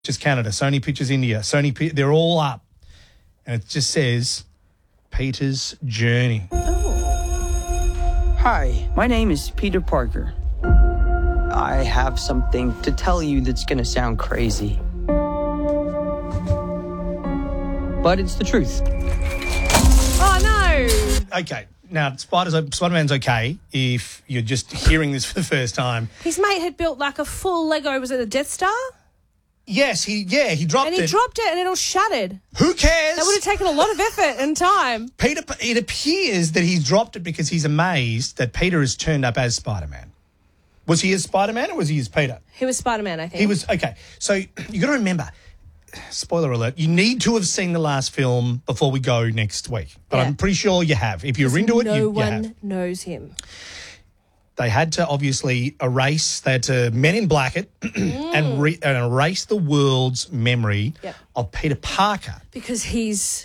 Pictures Canada, Sony Pictures India, they're all up. And it just says Peter's Journey. Hi, my name is Peter Parker. I have something to tell you that's going to sound crazy. But it's the truth. Oh, no. Okay, now Spider-Man's okay if you're just hearing this for the first time. His mate had built like a full Lego, was it a Death Star? Yes, he dropped it. And he dropped it and it all shattered. Who cares? That would have taken a lot of effort and time. Peter, it appears that he's dropped it because he's amazed that Peter has turned up as Spider-Man. Was he as Spider-Man or was he as Peter? He was Spider-Man, I think. He was, okay. So you got to remember, spoiler alert, you need to have seen the last film before we go next week. But Yeah. I'm pretty sure you have. If you're into it, you have. No one knows him. They had to obviously Men in Black it and erase the world's memory of Peter Parker. Because his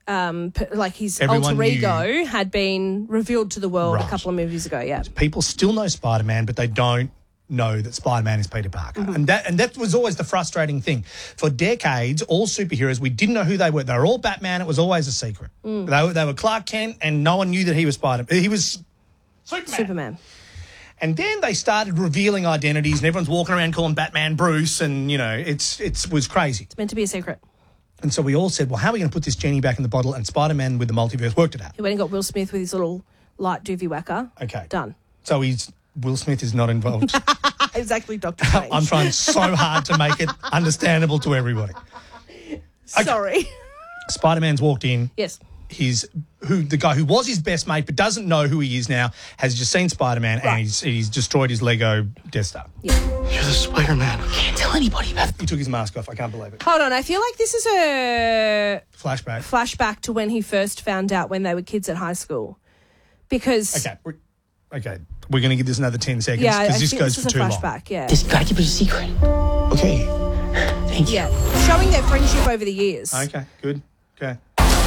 his Everyone alter ego knew. had been revealed to the world Right. a couple of movies ago, yeah. People still know Spider-Man, but they don't know that Spider-Man is Peter Parker. And that was always the frustrating thing. For decades, all superheroes, we didn't know who they were. They were all Batman. It was always a secret. They were Clark Kent, and no one knew that he was Spider-Man. He was Superman. And then they started revealing identities, and everyone's walking around calling Batman Bruce, and, you know, it was crazy. It's meant to be a secret. And so we all said, well, how are we going to put this genie back in the bottle? And Spider-Man with the multiverse worked it out. He went and got Will Smith with his little light doovie whacker. Okay. Done. So Will Smith is not involved. Exactly, Dr. Strange. I'm trying so hard to make it understandable to everybody. Sorry. Spider-Man's walked in. Yes. The guy who was his best mate but doesn't know who he is now has just seen Spider-Man and he's destroyed his Lego Death Star. Yeah. You're the Spider-Man. I can't tell anybody about it. He took his mask off. I can't believe it. Hold on, I feel like this is a Flashback. to when he first found out when they were kids at high school. Because... Okay. We're going to give this another 10 seconds Yeah, I because this think goes this for is a too flashback, long. yeah. Just gotta keep it a secret. Okay. Thank you. Yeah. Showing their friendship over the years. Okay, good. Okay.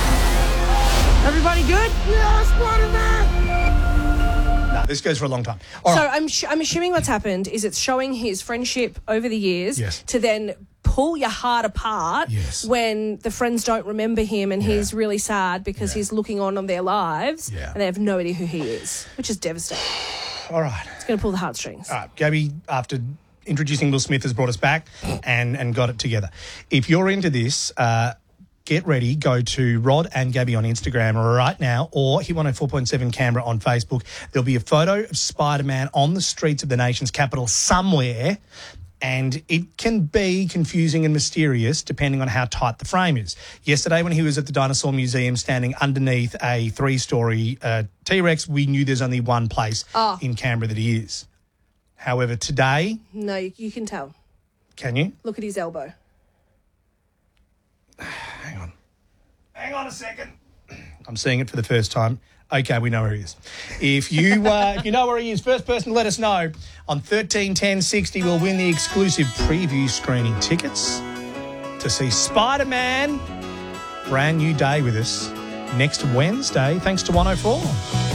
Everybody good? Yeah, Spider-Man! No, this goes for a long time. All So right. I'm assuming what's happened is it's showing his friendship over the years Yes. to then pull your heart apart when the friends don't remember him and he's really sad because he's looking on their lives and they have no idea who he is, which is devastating. All right. It's going to pull the heartstrings. All right, Gabby, after introducing Will Smith, has brought us back and got it together. If you're into this, get ready. Go to Rod and Gabby on Instagram right now or Hit 104.7 Canberra on Facebook. There'll be a photo of Spider-Man on the streets of the nation's capital somewhere, and it can be confusing and mysterious depending on how tight the frame is. Yesterday when he was at the Dinosaur Museum standing underneath a 3-story T-Rex, we knew there's only one place in Canberra that he is. However, today... No, you can tell. Can you? Look at his elbow. Hang on a second. I'm seeing it for the first time. Okay, we know where he is. If you know where he is, first person to let us know on 131060 will win the exclusive preview screening tickets to see Spider-Man. Brand new day with us next Wednesday, thanks to 104.